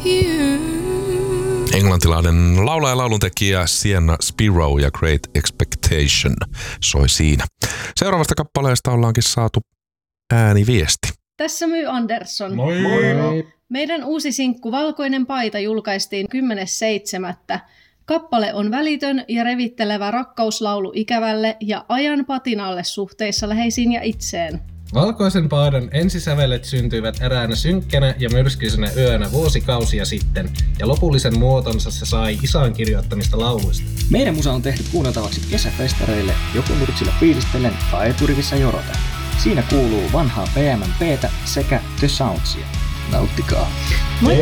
Englantilainen laulaja ja lauluntekijä Sienna Spiro ja Great Expectation soi siinä. Seuraavasta kappaleesta ollaankin saatu ääniviesti. Tässä My Andersson. Moi! Moi. Meidän uusi sinkku Valkoinen paita julkaistiin 10.7. Kappale on välitön ja revittelevä rakkauslaulu ikävälle ja ajan patinalle suhteissa läheisiin ja itseen. Valkoisen paidan ensisävelet syntyivät eräänä synkkänä ja myrskyisenä yönä vuosikausia sitten, ja lopullisen muotonsa se sai Isan kirjoittamista lauluista. Meidän musa on tehty kuunneltavaksi kesäfestareille, joko nurtsilla fiilistellen tai eturivissa joroten. Siinä kuuluu vanhaa PMMPtä sekä The Soundsia. Nauttikaa! Moi!